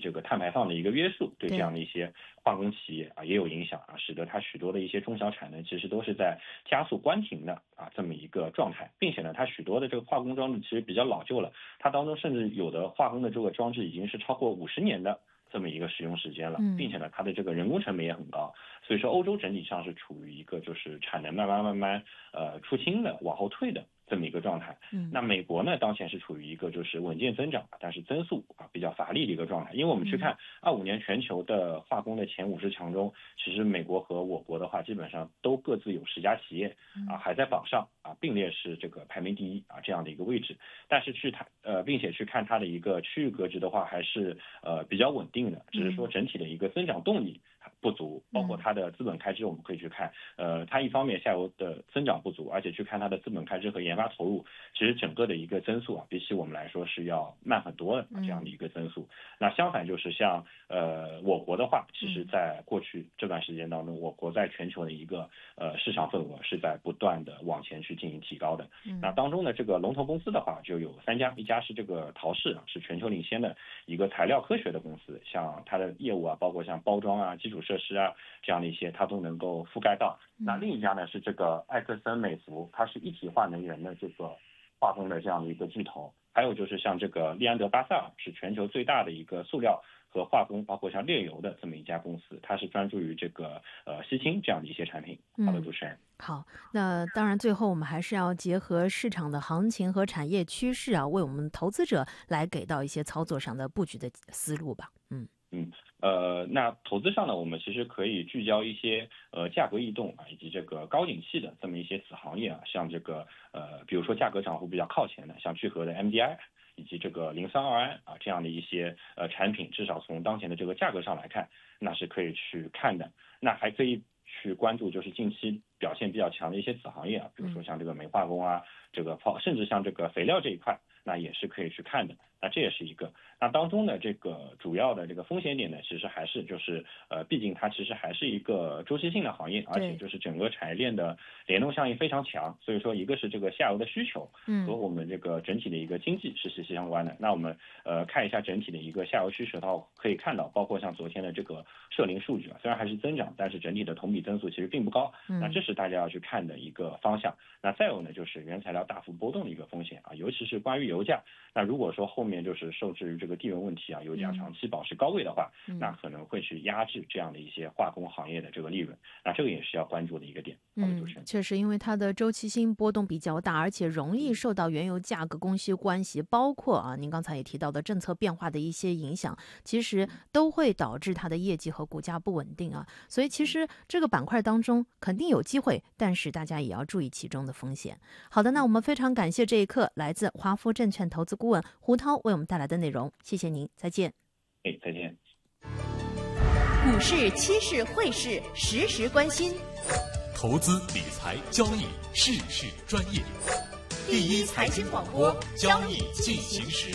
这个碳排放的一个约束，对这样的一些化工企业也有影响使得它许多的一些中小产能其实都是在加速关停的这么一个状态，并且呢，它许多的这个化工装置其实比较老旧了，它当中甚至有的化工的这个装置已经是超过50年的这么一个使用时间了，并且呢，它的这个人工成本也很高，所以说欧洲整体上是处于一个就是产能慢慢出清的往后退的这么一个状态。那美国呢，当前是处于一个就是稳健增长，但是增速比较乏力的一个状态。因为我们去看25年全球的化工的前50强中，其实美国和我国的话，基本上都各自有10家企业还在榜上并列是这个排名第一这样的一个位置。但是并且去看它的一个区域格局的话，还是比较稳定的，只是说整体的一个增长动力不足，包括它的资本开支，我们可以去看，它一方面下游的增长不足，而且去看它的资本开支和研发投入，其实整个的一个增速比起我们来说是要慢很多的这样的一个增速。那相反就是像我国的话，其实在过去这段时间当中，我国在全球的一个市场份额是在不断的往前去进行提高的。那当中呢，这个龙头公司的话就有3家，一家是这个陶氏是全球领先的一个材料科学的公司，像它的业务包括像包装基础设施这样的一些它都能够覆盖到。那另一家呢是这个埃克森美孚，它是一体化能源的这个化工的这样的一个巨头。还有就是像这个利安德巴塞尔，是全球最大的一个塑料和化工，包括像炼油的这么一家公司，它是专注于这个烯氢这样的一些产品。好的，主持人。 好，那当然最后我们还是要结合市场的行情和产业趋势为我们投资者来给到一些操作上的布局的思路吧。 那投资上呢，我们其实可以聚焦一些价格异动以及这个高景气的这么一些子行业像这个比如说价格涨幅比较靠前的，像聚合的 MDI 以及这个0322这样的一些产品，至少从当前的这个价格上来看，那是可以去看的。那还可以去关注就是近期表现比较强的一些子行业比如说像这个煤化工这个甚至像这个肥料这一块，那也是可以去看的。那这也是一个。那当中的这个主要的这个风险点呢，其实还是就是毕竟它其实还是一个周期性的行业，而且就是整个产业链的联动效应非常强，所以说一个是这个下游的需求和我们这个整体的一个经济是息息相关的。那我们看一下整体的一个下游需求的话，可以看到包括像昨天的这个社零数据虽然还是增长，但是整体的同比增速其实并不高。那这是大家要去看的一个方向。那再有呢，就是原材料大幅波动的一个风险尤其是关于油价。那如果说后面就是受制于这个地缘问题油价长期保持高位的话，那可能会去压制这样的一些化工行业的这个利润。那这个也是要关注的一个点。 确实，因为它的周期性波动比较大，而且容易受到原油价格供需关系，包括您刚才也提到的政策变化的一些影响，其实都会导致它的业绩和股价不稳定所以其实这个板块当中肯定有机会，但是大家也要注意其中的风险。好的，那我们非常感谢这一刻来自华夫证券投资顾问胡涛为我们带来的内容，谢谢您，再见。 再见。 股市、期市、汇市，时时关心。 投资理财交易，事事专业。第一财经广播，交易进行时。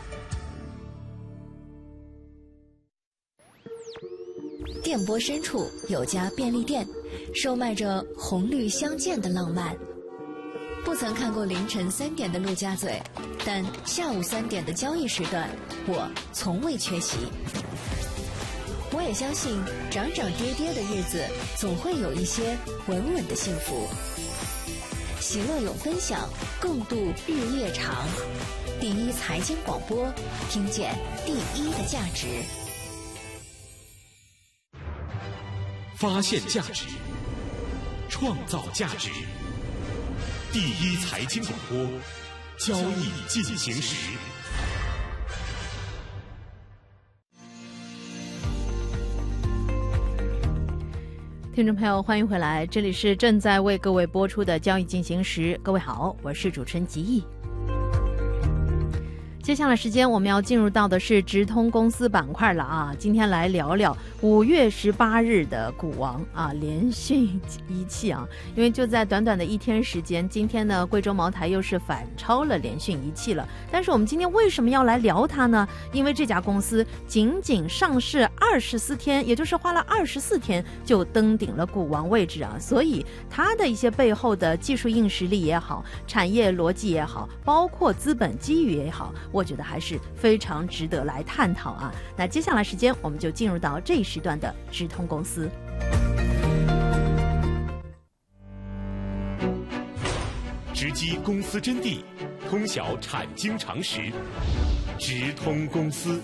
电波深处有家便利店，售卖着红绿相间的浪漫。不曾看过凌晨3点的陆家嘴，但下午3点的交易时段，我从未缺席。我也相信涨涨跌跌的日子总会有一些稳稳的幸福。喜乐有分享，共度日夜长。第一财经广播，听见第一的价值。 发现价值，创造价值。第一财经广播，交易进行时。 听众朋友，欢迎回来，这里是正在为各位播出的交易进行时。各位好，我是主持人吉毅。接下来时间我们要进入到的是直通公司板块了今天来聊聊5月18日的股王联讯一汽因为就在短短的1天时间，今天呢贵州茅台又是反超了联讯一汽了。但是我们今天为什么要来聊它呢？因为这家公司仅仅上市24天，也就是花了24天就登顶了股王位置所以它的一些背后的技术硬实力也好，产业逻辑也好，包括资本机遇也好， 我觉得还是非常值得来探讨啊。那接下来时间我们就进入到这一时段的直通公司。 直击公司真谛，通晓产经常识，直通公司。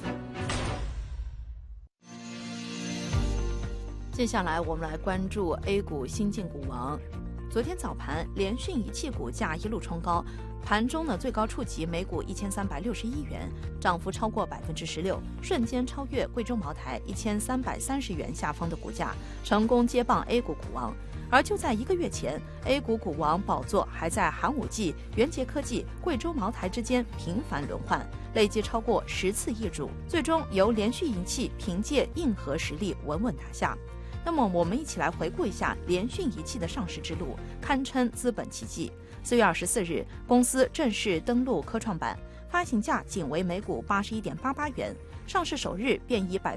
接下来我们来关注 A 股新晋股王。昨天早盘，联讯仪器股价一路冲高，盘中呢最高触及每股1361元，涨幅超过16%，瞬间超越贵州茅台1330元下方的股价，成功接棒 A 股股王。而就在1个月前 ，A 股股王宝座还在寒武纪、元捷科技、贵州茅台之间频繁轮换，累计超过10次易主，最终由联讯仪器凭借硬核实力稳稳拿下。那么我们一起来回顾一下联讯仪器的上市之路，堪称资本奇迹。4月24日，公司正式登陆科创板，发行价仅为每股81.88元，上市首日便以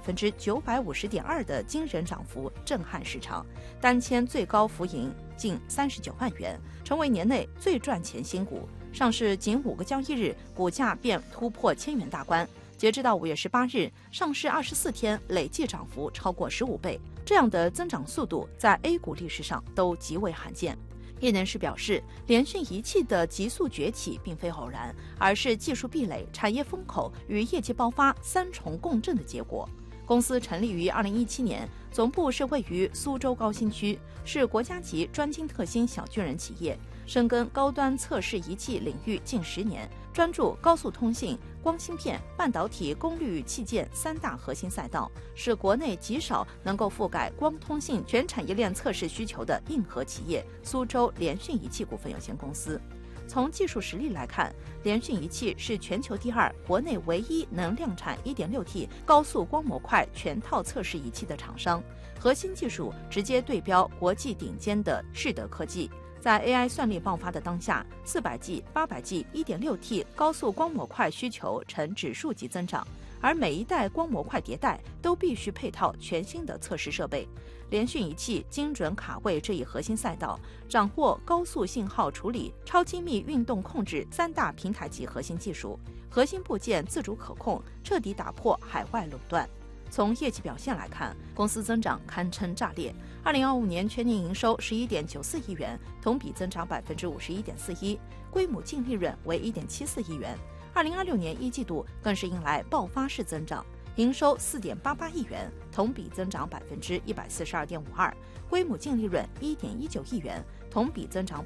950.2%的惊人涨幅震撼市场，单签最高浮盈近39万元，成为年内最赚钱新股。上市仅5个交易日，股价便突破1000元大关。截至到5月18日，上市24天累计涨幅超过15倍，这样的增长速度在 A 股历史上都极为罕见。业内人士表示，联讯仪器的急速崛起并非偶然，而是技术壁垒、产业风口与业绩爆发3重共振的结果。公司成立于2017年，总部是位于苏州高新区，是国家级专精特新小巨人企业，深耕高端测试仪器领域近10年，专注高速通信、光芯片、半导体功率器件3大核心赛道，是国内极少能够覆盖光通信全产业链测试需求的硬核企业——苏州联讯仪器股份有限公司。从技术实力来看，联讯仪器是全球第2、国内唯一能量产 1.6T 高速光模块全套测试仪器的厂商，核心技术直接对标国际顶尖的世德科技。在 AI 算力爆发的当下，400G、800G、1.6T 高速光模块需求呈指数级增长，而每一代光模块迭代都必须配套全新的测试设备。联讯仪器精准卡位这一核心赛道，掌握高速信号处理、超精密运动控制3大平台级核心技术，核心部件自主可控，彻底打破海外垄断。从业绩表现来看，公司增长堪称炸裂。2025年全年营收11.94亿元，同比增长51.41%，规模净利润为1.74亿元。2026年一季度更是迎来爆发式增长，营收4.88亿元，同比增长142.52%，规模净利润1.19亿元，同比增长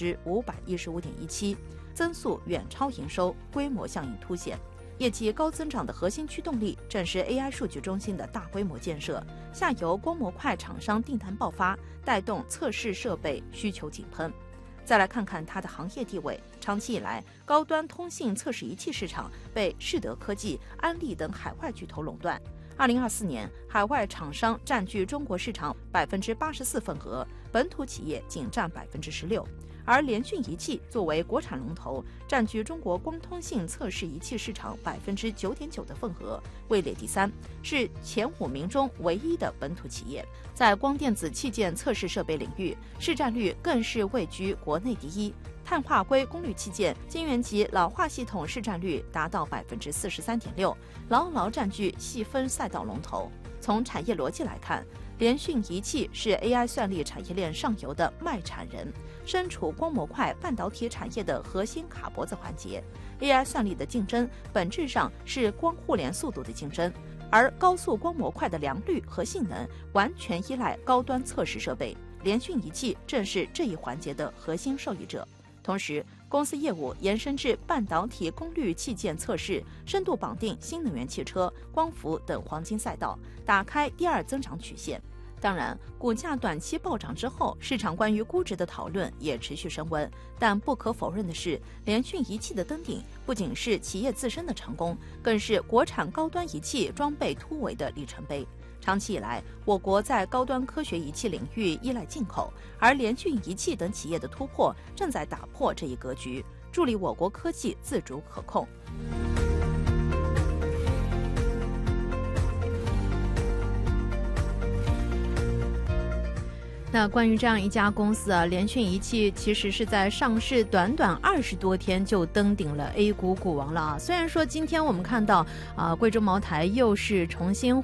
515.17%，增速远超营收，规模效应凸显。业绩高增长的核心驱动力正是 AI 数据中心的大规模建设，下游光模块厂商订单爆发，带动测试设备需求井喷。再来看看它的行业地位，长期以来，高端通信测试仪器市场被世德科技、安利等海外巨头垄断。2024年，海外厂商占据中国市场84%份额，本土企业仅占16%。而联讯仪器作为国产龙头，占据中国光通信测试仪器市场9.9%的份额，位列第3，是前5名中唯一的本土企业。在光电子器件测试设备领域，市占率更是位居国内第1。碳化硅功率器件、晶圆级老化系统市占率达到43.6%，牢牢占据细分赛道龙头。从产业逻辑来看，联讯仪器是 AI 算力产业链上游的卖产人，身处光模块半导体产业的核心卡脖子环节。AI 算力的竞争本质上是光互联速度的竞争，而高速光模块的良率和性能完全依赖高端测试设备，联讯仪器正是这一环节的核心受益者。同时，公司业务延伸至半导体功率器件测试，深度绑定新能源汽车、光伏等黄金赛道，打开第2增长曲线。当然，股价短期暴涨之后，市场关于估值的讨论也持续升温。但不可否认的是，联讯仪器的登顶不仅是企业自身的成功，更是国产高端仪器装备突围的里程碑。长期以来，我国在高端科学仪器领域依赖进口，而联讯仪器等企业的突破正在打破这一格局，助力我国科技自主可控。 那关于这样一家公司啊，联讯仪器其实是在上市短20多天就登顶了 A 股股王了啊。虽然说今天我们看到贵州茅台又是重新